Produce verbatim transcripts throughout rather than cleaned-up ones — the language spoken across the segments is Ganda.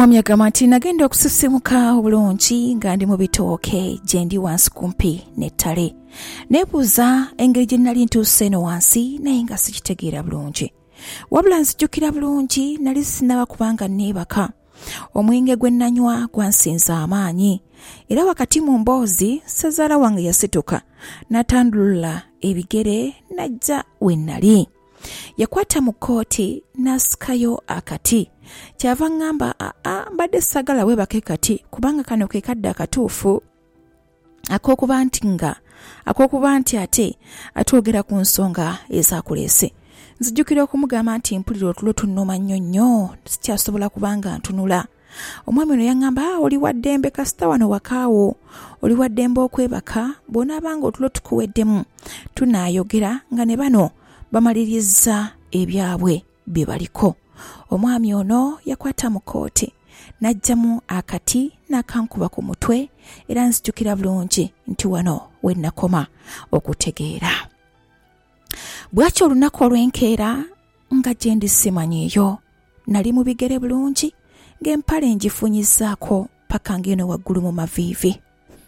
Omwami agamba nti nagenda okusisimuka obulungi nga ndi mu bitooke gye ndi wansi kumpi n'ettale. Neebuuza engeri gye nali ntuuse eno wansi naye nga sikitegeera bulungi. Wabula nzijjukira bulungi nali sinaba kubanga neebaka. Omwenge gwe nanywa gwansinza amaanyi. Era wakati mu mboozi ssazaala wange yasituka n'atandulula ebigere n'ajja we nali. Yakwata mu kkooti n'asikayo akati. Kyava ngamba aa mbadde sagala weebake kati kubanga kano ke kadde akatuufu ak'okuba nti nga ak'okuba nti ate atwogera ku nsonga ezaakuleese. Nzijjukira okumugamba nti mpulira otulo tunnuma nnyo nnyo sikyasobola kubanga ntunula. Omwami ono yaŋŋamba oli wa ddembe kasita wano wakaawo, oli wa ddembe okwebaka bw'onaabanga otulo tukuweddemu tunaayogera nga ne bano bamalirizza ebyabwe bye baliko. Omwami ono yakwata mu kkooti n'aggyamu akati n'akankuba ku mutwe era nzijjukira bulungi nti wano we nakoma okutegeera. Bw'atyo olunaku olw'enkeera nga gye ndi simanyiiyo nali mu bigere bulungi ng'empale ngifunyizzaako paka ng'eno waggulu mu maviivi.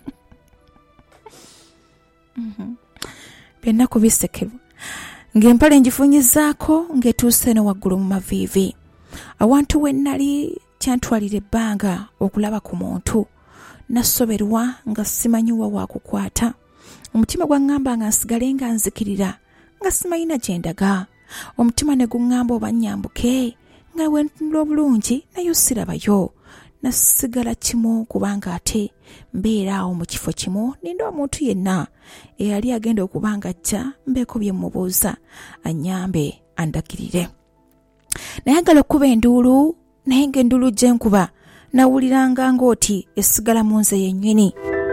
Byennaku bisekevu. Ng'empale ngifunyizzaako ng'etuuse eno waggulu mu maviivi. Awantu we nnali kyantwalira ebbanga okulaba ku muntu. Nasoberwa nga simanyiwa wa kukwata. Omutima gwaŋŋamba nga nsigale nga nzikirira nga simayina gye ndaga. Omutima ne guŋŋamba oba nnyambuke nga we ntunula obulungi nayo sirabayo. Nasigala kimu kubanga ate mbeera awo mu kifo kimu ninda omuntu yenna eyali agenda okuba nga ajja mbeeko bye mmubuuza annyambe andagirire. Nayagala okuba enduulu naye ng'enduulu gye nkuba nawuliranga ng'oti esigala mu nze yennyini.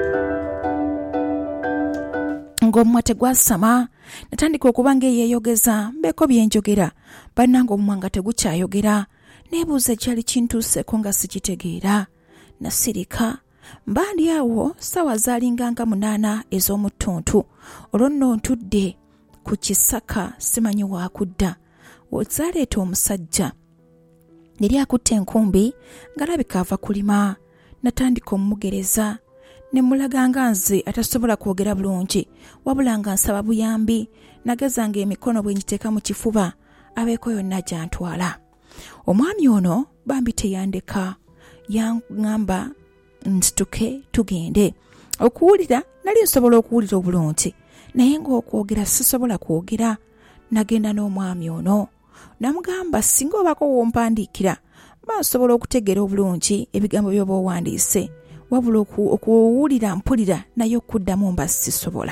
Ng'omumwa tegwasama natandika okuba ng'eyeeyogeza mbeeko bye njogera bannange omumwa nga tegukyayogera. Neebuuza ekyali kintuuseeko nga sikitegeera. Nasirika mba ndi awo ssaawa zaalinganga munaana ez'omu ttuntu. Olwo nno ntudde ku kisaka simanyi waakudda. Zaaleeta omusajja yali akutte enkumbi ng'alabika ava kulima. Natandika omumugereza ne mulaga nga nze atasobola kwogera bulungi wabula nga nsaba buyambi. Nagezanga emikono bwe ngiteeka mu kifuba abeeko yonna gy'antwala. Omwami ono bambi teyandeka yaŋŋamba nsituke tugende. Okuwulira nali nsobola okuwulira obulungi naye ng'okwogera sisobola kwogera. Nagenda n'omwami ono namugamba singa obako wompandiikira mba nsobola okutegeera obulungi ebigambo by'oba owandiise wabula okuwulira mpulira naye okuddamu mba sisobola.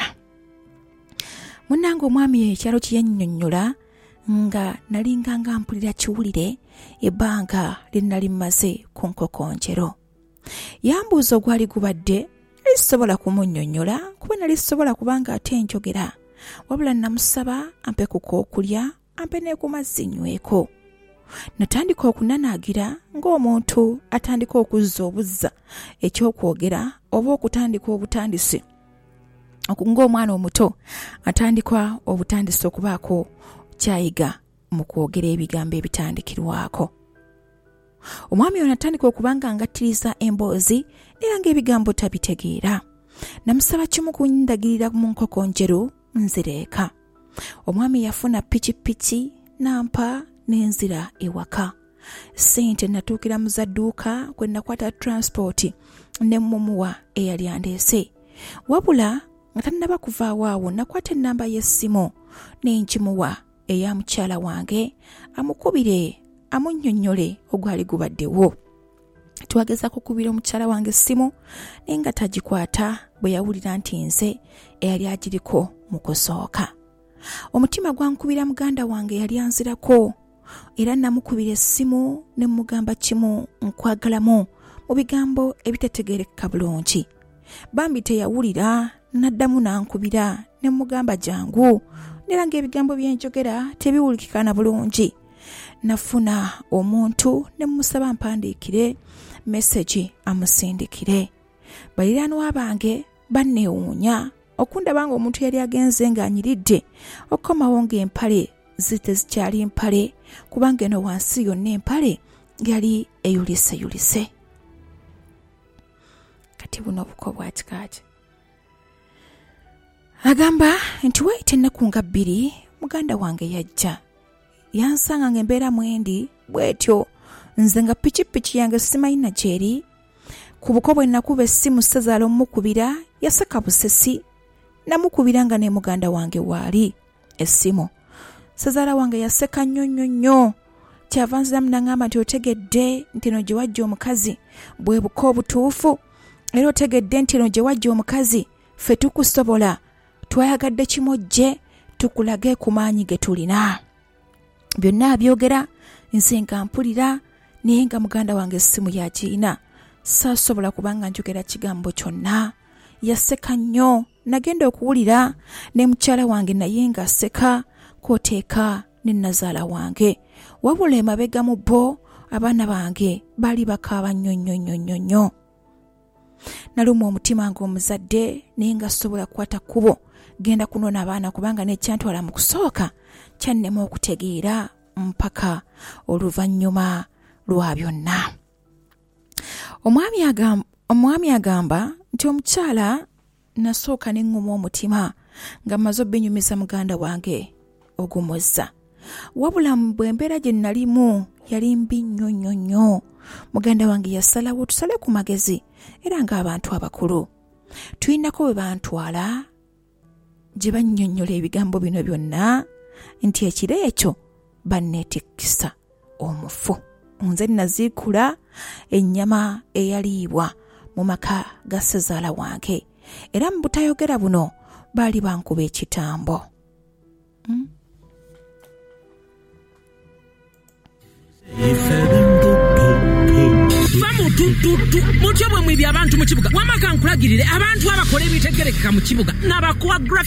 Munnange omwami ekyalo kye yannyonnyola nga nalinganga mpulira kiwulire ebbanga lye nali mmaze ku nkokonjero. Yambuuza ogwali gubadde nali sisobola kumunnyonnyola kuba nali sisobola kubanga ate njogera wabula namusaba ampe ku k'okulya ampe ne ku mazzi nyweko. Natandika okunanaagira ng'omuntu atandika okuzza obuzza ekyokwogera oba okutandika obutandisi ng'omwana omuto atandika obutandisi okubaako kyayiga mu kwogera ebigambo ebitandikirwako. Omwami ono atandika okubanga ngattiriza emboozi era ng'ebigambo tabitegeera. Namusaba kimu kundagirira mu nkokonjeru nzireeka. Omwami yafuna pikipiki nampa n'enzira ewaka. Ssente natuukira mu zadduuka kwe nakwata transport ne mumuwa eyali andeese. Wabula nga tannaba kuvaawo awo nakwata ennamba y'essimu ne nkimuwa eya mukyala wange amukubire amunnyonnyole ogwali gubaddewo. Twageza kukubira omukyala wange essimu naye nga tagikwata bwe yawulira nti nze eyali agiriko mu kusooka. Omutima gwankubira muganda wange yali anzirako era namukubira essimu ne mugamba kimu nkwagalamu mu bigambo ebitategeerekeka bulungi. Bambi teyawulira naddamu nankubira ne mugamba jangu nera ng'ebigambo byenjogera tebiwulikikana bulungi. Nafuna omuntu ne musaba mpandiikire message amusindikire. Baliraanwa bange banneewuunya okundaba nga omuntu yali agenze ng'anyiridde okukomawo ng'empale zite zikyali mpale kubanga eno wansi yonna empale yali eyulise yulise. Kati buno buko bwa kikaaki. Agamba nti wayita ennaku nga bbiri muganda wange yajja. Yansanga ng'embeera mwendi bwetyo. Nze nga pikipiki yange simayina gyeri. Ku buko bwe nakuba essimu Ssezaala omukubira yaseka busesi. Namukubira nga ne muganda wange waali essimu. Ssezaala wange yaseka nnyo nnyo nnyo. Kyava nziramu n'aŋŋamba nti otegedde nti eno gye wajja omukazi bwe buko obutuufu. Era otegedde nti eno gye wajja omukazi ffe tukusobola. Twayagadde kimojje tukulage ku maanyi ge tulina. Byonna abyogera nze nga mpulira naye nga muganda wange essimu yagiina. Saasobola kubanga njogera kigambo kyonna. Yaseka nnyo. Nagenda okuwulira ne mukyala wange naye nga aseka kwoteeka ne Nazaala wange. Wabula emabega mu bo abaana bange baali bakaaba nnyo nnyo nnyo nnyo nnyo. Nalumwa omutima ng'omuzadde naye nga sobola kukwata kkubo genda kunona abaana kubanga nekyantwala mu kusooka kyannema okutegeera mpaka oluvannyuma lwa byonna. Omwami agamba, omwami agamba nti omukyala nasooka ne ŋŋuma omutima nga mmaze obbinyumiza muganda wange ogumwezza. Wabula bw'embeera gye nalimu yali mbi nnyo nnyo nnyo. Muganda wange yasalawo tusale ku magezi era ng'abantu abakulu. Tulinako bwe bantwala gye bannyonnyola ebigambo bino byonna nti ekiro ekyo banneetikkisa omufu. Nze naziikula ennyama eyaliibwa mu maka ga Ssezaala wange era mu butayogera buno baali bankuba ekitambo. Hmm? Mutyo bwe mwibya abantu mu kibuga wamaka nkulagirire abantu abakola ebitegerekeka mu kibuga n'abakuwa